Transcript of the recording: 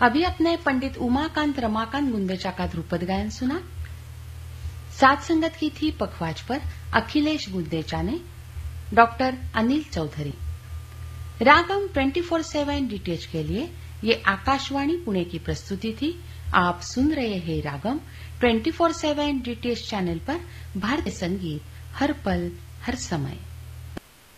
अभी अपने पंडित उमाकांत रमाकांत गुंदेचा का ध्रुपद गायन सुना। साथ संगत की थी पखवाज पर अखिलेश गुंदेचा ने, डॉक्टर अनिल चौधरी। रागम 24/7 डीटीएच के लिए ये आकाशवाणी पुणे की प्रस्तुति थी। आप सुन रहे हैं रागम 24/7 डीटीएच चैनल पर भारतीय संगीत हर पल हर समय।